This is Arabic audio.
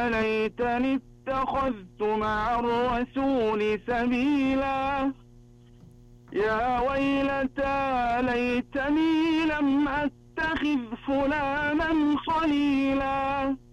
ليتني اتخذت مع الرسول سبيلا. يا ويلتى ليتني لم أتخذ فلانا خليلا.